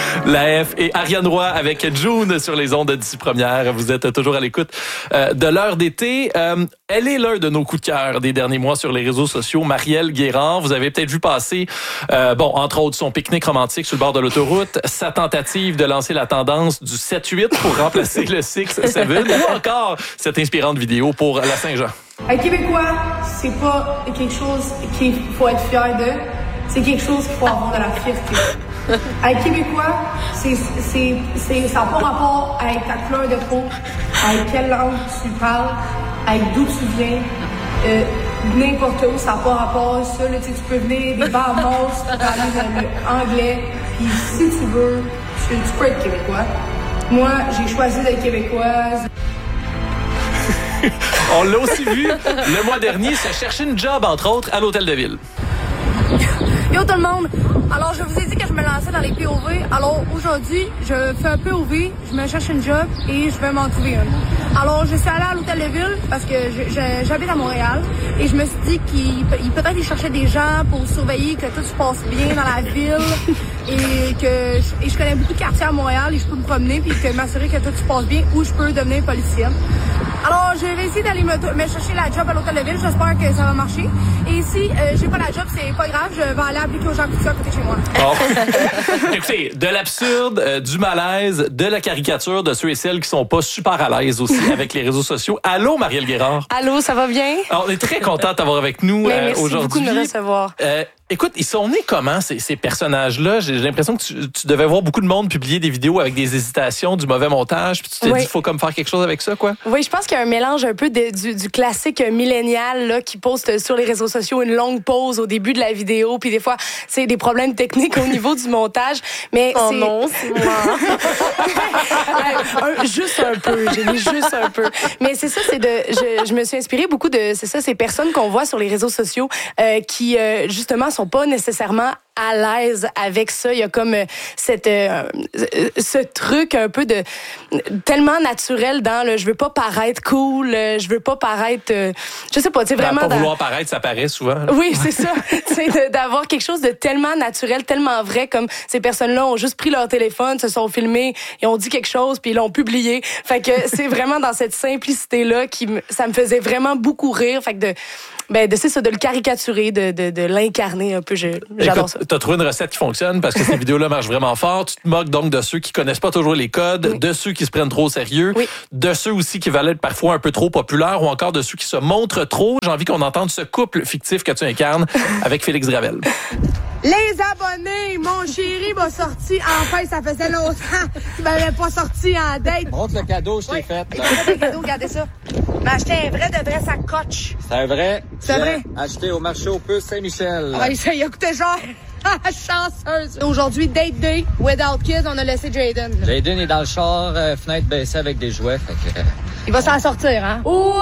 La F et Ariane Roy avec June sur les ondes d'ici première. Vous êtes toujours à l'écoute de l'heure d'été. Elle est l'un de nos coups de cœur des derniers mois sur les réseaux sociaux. Marielle Guérard, vous avez peut-être vu passer, entre autres, son pique-nique romantique sur le bord de l'autoroute, sa tentative de lancer la tendance du 7-8 pour remplacer le 6-7, ou encore cette inspirante vidéo pour la Saint-Jean. Un Québécois, c'est pas quelque chose qu'il faut être fier de, c'est quelque chose qu'il faut avoir de la fierté. Un Québécois, ça n'a pas rapport avec ta couleur de peau, avec quelle langue tu parles, avec d'où tu viens, n'importe où, ça n'a pas rapport à ça. Là, tu peux venir des Bahamas, tu peux aller dans l'anglais, puis si tu veux, tu peux être Québécois. Moi, j'ai choisi d'être Québécoise. On l'a aussi vu le mois dernier se chercher une job, entre autres, à l'Hôtel de Ville. Yo tout le monde! Alors, je vous ai dit que je me lançais dans les POV. Alors, aujourd'hui, je fais un POV, je me cherche une job et je vais m'en trouver une. Alors, je suis allée à l'Hôtel de Ville parce que j'habite à Montréal et je me suis dit qu'il peut-être il cherchait des gens pour surveiller que tout se passe bien dans la ville et je connais beaucoup de quartiers à Montréal et je peux me promener puis que m'assurer que tout se passe bien ou je peux devenir policienne. Alors, j'ai réussi d'aller me chercher la job à l'Hôtel de Ville. J'espère que ça va marcher. Et si j'ai pas la job, c'est pas grave. Je vais aller appliquer aux gens qui sont à côté de chez moi. Bon. Écoutez, de l'absurde, du malaise, de la caricature de ceux et celles qui sont pas super à l'aise aussi avec les réseaux sociaux. Allô, Marielle Guérard. Allô, ça va bien? Alors, on est très content de t'avoir avec nous merci aujourd'hui. Merci beaucoup de me recevoir. Écoute, ils sont nés comment, ces personnages-là? J'ai l'impression que tu devais voir beaucoup de monde publier des vidéos avec des hésitations, du mauvais montage, puis tu t'es dit, il faut comme faire quelque chose avec ça, quoi? Oui, je pense qu'il y a un mélange un peu du classique millénial là, qui poste sur les réseaux sociaux une longue pause au début de la vidéo, puis des fois, c'est des problèmes techniques au niveau du montage. Mais c'est moi. Juste un peu, j'ai mis juste un peu. Mais c'est ça, je me suis inspirée beaucoup de ces personnes qu'on voit sur les réseaux sociaux qui, justement, sont pas nécessairement à l'aise avec ça. Il y a comme ce truc un peu de tellement naturel dans le je veux pas paraître cool, je veux pas paraître je sais pas, tu sais vraiment pas vouloir paraître, ça paraît souvent. Oui, c'est ça. C'est d'avoir quelque chose de tellement naturel, tellement vrai comme ces personnes-là ont juste pris leur téléphone, se sont filmés, ils ont dit quelque chose puis ils l'ont publié. Fait que c'est vraiment dans cette simplicité là ça me faisait vraiment beaucoup rire. Fait que de le caricaturer, de l'incarner un peu, j'adore ça. T'as trouvé une recette qui fonctionne parce que ces vidéos-là marchent vraiment fort. Tu te moques donc de ceux qui connaissent pas toujours les codes, de ceux qui se prennent trop au sérieux, de ceux aussi qui veulent être parfois un peu trop populaires ou encore de ceux qui se montrent trop. J'ai envie qu'on entende ce couple fictif que tu incarnes avec Félix Gravel. Les abonnés, mon chéri m'a sorti enfin, ça faisait longtemps qu'il m'avait pas sorti en date. Montre le cadeau, je t'ai fait. Le cadeau, regardez ça. M'a acheté un vrai de vrai sacoche. C'est un vrai. C'est vrai. Acheté au marché aux puces Saint-Michel. Ah, ça il a coûté cher. Chanceuse. Aujourd'hui, date day, without kids, on a laissé Jaden. Jaden est dans le char, fenêtre baissée avec des jouets. Fait que... Il va s'en sortir, hein? Wow!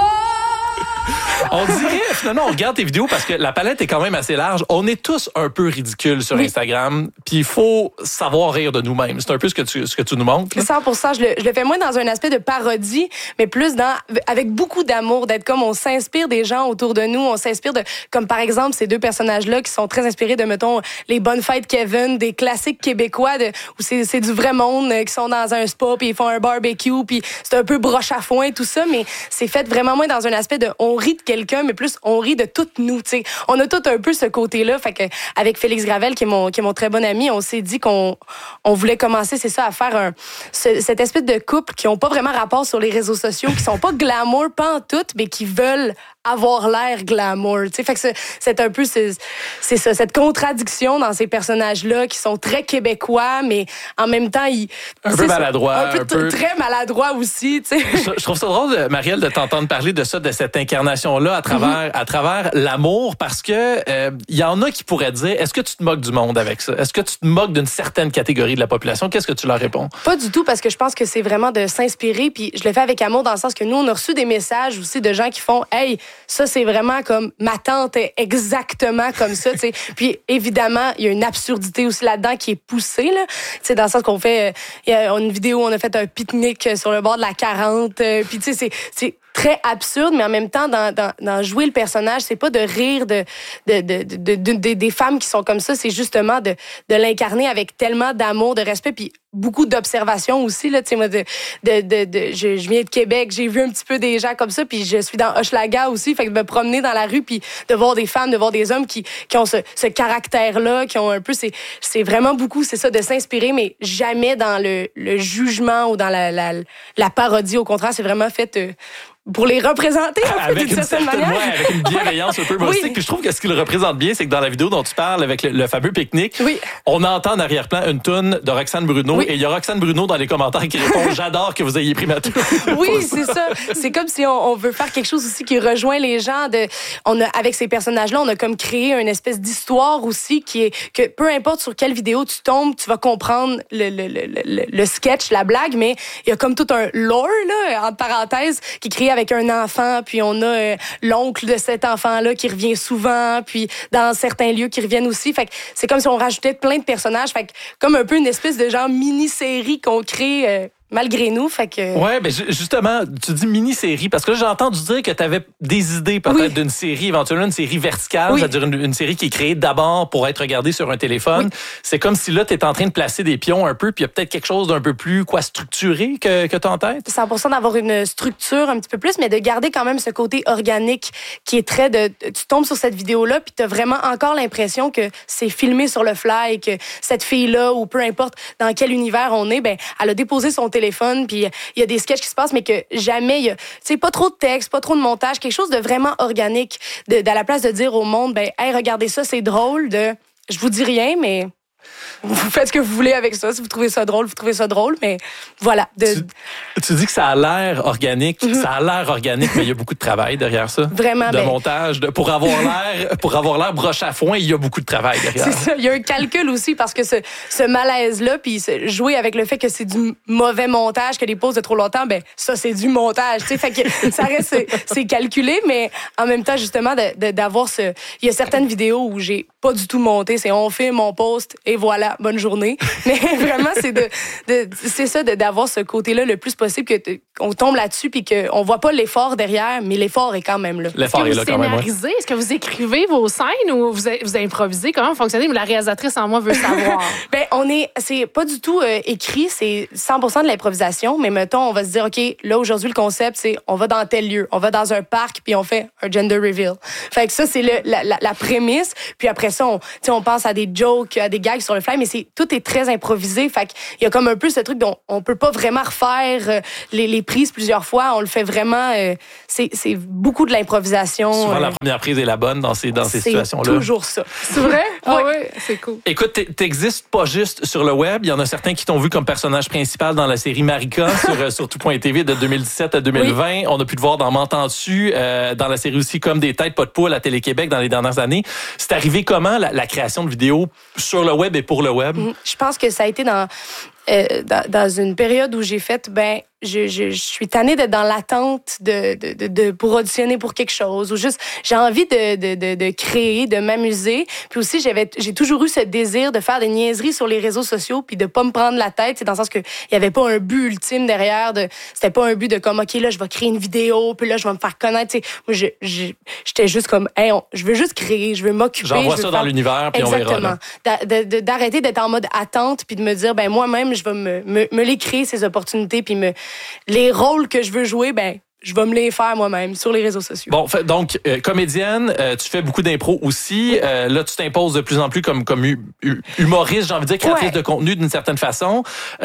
On dirait, finalement, on regarde tes vidéos parce que la palette est quand même assez large. On est tous un peu ridicules sur Instagram, puis il faut savoir rire de nous-mêmes. C'est un peu ce que tu nous montres. Là. 100%. Je le fais moins dans un aspect de parodie, mais plus avec beaucoup d'amour, d'être comme on s'inspire des gens autour de nous, on s'inspire de, comme par exemple ces deux personnages-là qui sont très inspirés de, mettons, les bonnes fêtes Kevin, des classiques québécois où c'est du vrai monde qui sont dans un spa puis ils font un barbecue puis c'est un peu broche à foin tout ça, mais c'est fait vraiment moins dans un aspect de on rit de quelqu'un, mais plus on rit de toutes nous, tu sais. On a tout un peu ce côté-là, fait que avec Félix Gravel qui est mon très bon ami, on s'est dit qu'on voulait commencer, c'est ça, à faire cette espèce de couple qui ont pas vraiment rapport sur les réseaux sociaux, qui sont pas glamour, pas en tout, mais qui veulent avoir l'air glamour, tu sais. Fait que c'est un peu c'est ça, cette contradiction dans ces personnages-là qui sont très québécois, mais en même temps un peu maladroits, un peu très maladroits aussi, tu sais. Je trouve ça drôle, Marielle, de t'entendre parler de ça, de cette incarnation-là à travers l'amour, parce que y en a qui pourraient dire, est-ce que tu te moques du monde avec ça? Est-ce que tu te moques d'une certaine catégorie de la population? Qu'est-ce que tu leur réponds? Pas du tout, parce que je pense que c'est vraiment de s'inspirer, puis je le fais avec amour dans le sens que nous, on a reçu des messages aussi de gens qui font « Hey, ça, c'est vraiment comme ma tante est exactement comme ça, tu sais. » Puis évidemment, il y a une absurdité aussi là-dedans qui est poussée, là. Tu sais, dans le sens qu'on fait, il y a une vidéo où on a fait un pique-nique sur le bord de la 40, puis tu sais, très absurde, mais en même temps, dans jouer le personnage, c'est pas de rire des femmes qui sont comme ça, c'est justement de l'incarner avec tellement d'amour, de respect, puis beaucoup d'observation aussi, là, tu sais, moi, je viens de Québec, j'ai vu un petit peu des gens comme ça, puis je suis dans Hochelaga aussi, fait que de me promener dans la rue, puis de voir des femmes, de voir des hommes qui ont ce caractère-là, qui ont un peu, c'est vraiment beaucoup, c'est ça, de s'inspirer, mais jamais dans le jugement ou dans la parodie, au contraire, c'est vraiment fait... pour les représenter avec d'une certaine manière. Ouais, avec une bienveillance un peu humoristique. Oui. Puis je trouve que ce qu'il représente bien, c'est que dans la vidéo dont tu parles, avec le fameux pique-nique, oui. on entend en arrière-plan une toune de Roxane Bruno, oui. et il y a Roxane Bruno dans les commentaires qui répond « J'adore que vous ayez pris ma toune. » Oui, c'est ça. C'est comme si on veut faire quelque chose aussi qui rejoint les gens. Avec ces personnages-là, on a comme créé une espèce d'histoire aussi qui est que peu importe sur quelle vidéo tu tombes, tu vas comprendre le sketch, la blague, mais il y a comme tout un lore, là, entre parenthèses, qui est créé avec un enfant. Puis on a l'oncle de cet enfant-là qui revient souvent, puis dans certains lieux qui reviennent aussi. Fait que c'est comme si on rajoutait plein de personnages. Fait que comme un peu une espèce de genre mini-série qu'on crée malgré nous. Fait que... Ouais, mais justement, tu dis mini-série, parce que là, j'ai entendu dire que tu avais des idées peut-être d'une série, éventuellement une série verticale, c'est-à-dire une série qui est créée d'abord pour être regardée sur un téléphone. Oui. C'est comme si là, tu es en train de placer des pions un peu, puis il y a peut-être quelque chose d'un peu plus structuré que tu as en tête. 100% d'avoir une structure un petit peu plus, mais de garder quand même ce côté organique qui est très tu tombes sur cette vidéo-là, puis tu as vraiment encore l'impression que c'est filmé sur le fly, que cette fille-là, ou peu importe dans quel univers on est, ben elle a déposé son téléphone, puis il y a des sketchs qui se passent, mais que jamais il y a, tu sais, pas trop de texte, pas trop de montage, quelque chose de vraiment organique, à la place de dire au monde, ben, hey, regardez ça, c'est drôle, je vous dis rien, mais vous faites ce que vous voulez avec ça. Si vous trouvez ça drôle, vous trouvez ça drôle, mais voilà. Tu dis que ça a l'air organique, ça a l'air organique, mais il y a beaucoup de travail derrière ça. Vraiment. De montage, pour avoir l'air broche à foin, il y a beaucoup de travail derrière. C'est ça. Il y a un calcul aussi parce que ce malaise-là, puis jouer avec le fait que c'est du mauvais montage, que les pauses de trop longtemps, ben ça c'est du montage. Tu sais, fait que ça reste c'est calculé, mais en même temps justement d'avoir il y a certaines vidéos où j'ai pas du tout monté, c'est on filme, on poste et voilà, bonne journée. Mais vraiment, c'est ça, d'avoir ce côté-là le plus possible, qu'on tombe là-dessus puis qu'on voit pas l'effort derrière, mais l'effort est quand même là. L'effort est là quand même. Scénarisez? Est-ce que vous écrivez vos scènes ou vous improvisez? Comment vous fonctionnez? La réalisatrice en moi veut savoir. Ben, c'est pas du tout écrit, c'est 100% de l'improvisation, mais mettons, on va se dire, OK, là, aujourd'hui, le concept, c'est on va dans tel lieu, on va dans un parc puis on fait un gender reveal. Fait que ça, c'est la prémisse. Puis après ça, on pense à des jokes, à des gags sur le fly, mais tout est très improvisé. Fait qu'il y a comme un peu ce truc dont on peut pas vraiment refaire les prises plusieurs fois. On le fait vraiment. C'est beaucoup de l'improvisation. Souvent, la première prise est la bonne dans ces situations-là. C'est toujours ça. C'est vrai? Ah oui, c'est cool. Écoute, t'existes pas juste sur le web. Il y en a certains qui t'ont vu comme personnage principal dans la série Marika sur tout.tv de 2017 à 2020. Oui. On a pu te voir dans M'entends-tu, dans la série aussi Comme des têtes, pas de poule à Télé-Québec dans les dernières années. C'est arrivé comment, la création de vidéos sur le web et pour le web? Je pense que ça a été dans une période où j'ai fait, je suis tannée d'être dans l'attente pour auditionner pour quelque chose, ou juste j'ai envie de créer, de m'amuser. Puis aussi j'ai toujours eu ce désir de faire des niaiseries sur les réseaux sociaux puis de pas me prendre la tête, c'est dans le sens que il y avait pas un but ultime derrière, c'était pas un but de comme OK là je vais créer une vidéo puis là je vais me faire connaître, tu sais. Moi j'étais juste comme hey, je veux juste créer, je veux m'occuper, j'envoie ça dans l'univers puis on verra. Exactement. D'arrêter d'être en mode attente puis de me dire moi-même je vais me les créer ces opportunités puis les rôles que je veux jouer, je vais me les faire moi-même sur les réseaux sociaux. Bon, donc, comédienne, tu fais beaucoup d'impro aussi. Là, tu t'imposes de plus en plus comme humoriste, j'ai envie de dire, créatrice de contenu d'une certaine façon.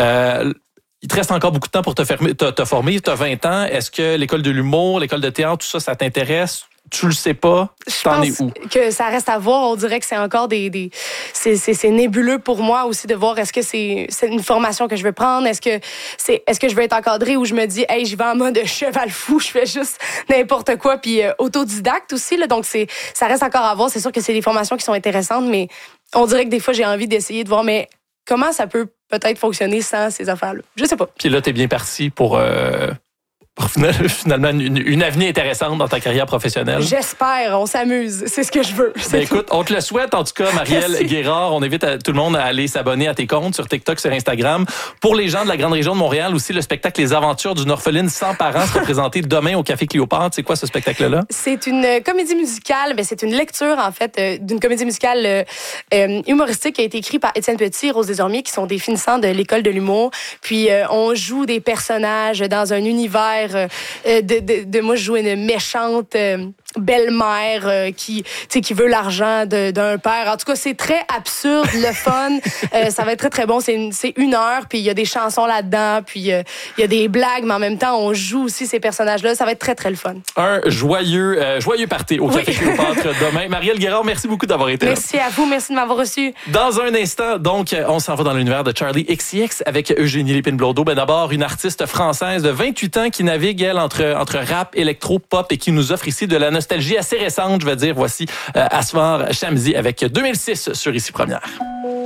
Il te reste encore beaucoup de temps pour te former. Tu as 20 ans. Est-ce que l'école de l'humour, l'école de théâtre, tout ça, ça t'intéresse? Tu le sais pas? T'en es où? Que ça reste à voir. On dirait que c'est encore c'est nébuleux pour moi aussi de voir est-ce que c'est une formation que je veux prendre? Est-ce que je veux être encadrée ou je me dis, hey, j'y vais en mode cheval fou, je fais juste n'importe quoi, puis autodidacte aussi, là. Donc, ça reste encore à voir. C'est sûr que c'est des formations qui sont intéressantes, mais on dirait que des fois, j'ai envie d'essayer de voir, mais comment ça peut peut-être fonctionner sans ces affaires-là? Je sais pas. Puis là, t'es bien parti pour pour finalement une avenir intéressante dans ta carrière professionnelle. J'espère, on s'amuse. C'est ce que je veux. Ben écoute, on te le souhaite en tout cas, Marielle Guérard. On invite tout le monde à aller s'abonner à tes comptes sur TikTok, sur Instagram. Pour les gens de la grande région de Montréal aussi, le spectacle Les Aventures d'une orpheline sans parents sera présenté demain au Café Cléopâtre. C'est quoi ce spectacle-là? C'est une comédie musicale, c'est une lecture en fait d'une comédie musicale humoristique qui a été écrite par Étienne Petit et Rose Desormiers, qui sont des finissants de l'école de l'humour. Puis on joue des personnages dans un univers moi je joue une méchante belle-mère qui veut l'argent d'un père. En tout cas, c'est très absurde, le fun. Ça va être très, très bon. C'est 1 heure, puis il y a des chansons là-dedans, puis il y a des blagues, mais en même temps, on joue aussi ces personnages-là. Ça va être très, très le fun. Un joyeux party au Café Cléopâtre demain. Marielle Guérard, merci beaucoup d'avoir été là. Merci à vous. Merci de m'avoir reçu. Dans un instant, donc, on s'en va dans l'univers de Charli XCX avec Eugénie Lépine-Blondeau. D'abord, une artiste française de 28 ans qui navigue, elle, entre rap, électro, pop et qui nous offre ici de la nostalgie assez récente, je veux dire. Voici Asfar Shamsi avec 2006 sur Ici Première.